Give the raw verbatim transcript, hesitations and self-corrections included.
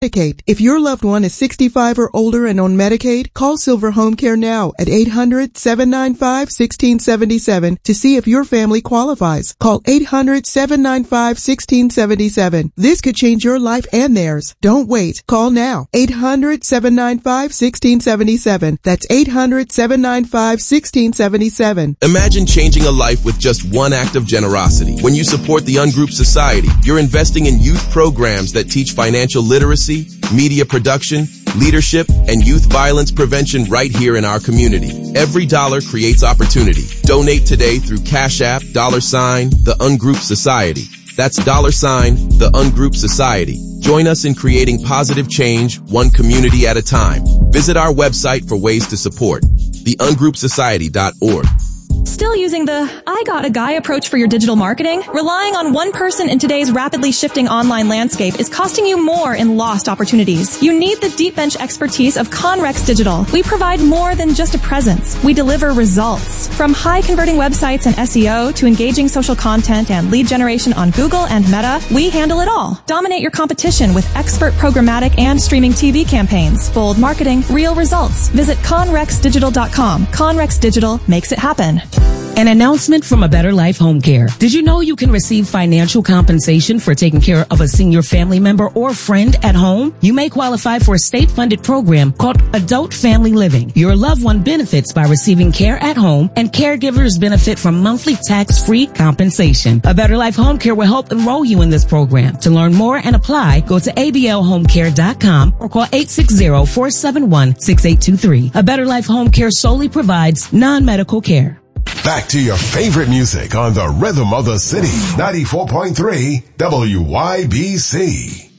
Medicaid. If your loved one is sixty-five or older and on Medicaid, call Silver Home Care now at eight hundred, seven nine five, one six seven seven to see if your family qualifies. Call eight hundred, seven nine five, one six seven seven. This could change your life and theirs. Don't wait. Call now. eight hundred, seven nine five, one six seven seven. That's eight hundred, seven nine five, one six seven seven. Imagine changing a life with just one act of generosity. When you support the Ungrouped Society, you're investing in youth programs that teach financial literacy, media production, leadership, and youth violence prevention right here in our community. Every dollar creates opportunity. Donate today through Cash App, dollar sign, the Ungrouped Society. That's dollar sign, the Ungrouped Society. Join us in creating positive change, one community at a time. Visit our website for ways to support, the ungrouped society dot org. Still using the I got a guy approach for your digital marketing? Relying on one person in today's rapidly shifting online landscape is costing you more in lost opportunities. You need the deep bench expertise of Conrex Digital. We provide more than just a presence. We deliver results. From high converting websites and S E O to engaging social content and lead generation on Google and Meta, we handle it all. Dominate your competition with expert programmatic and streaming T V campaigns. Bold marketing, real results. Visit conrex digital dot com. Conrex Digital makes it happen. An announcement from A Better Life Home Care. Did you know you can receive financial compensation for taking care of a senior family member or friend at home? You may qualify for a state-funded program called Adult Family Living. Your loved one benefits by receiving care at home, and caregivers benefit from monthly tax-free compensation. A Better Life Home Care will help enroll you in this program. To learn more and apply, go to A B L home care dot com or call eight six zero, four seven one, six eight two three. A Better Life Home Care solely provides non-medical care. Back to your favorite music on the Rhythm of the City, ninety-four point three W Y B C.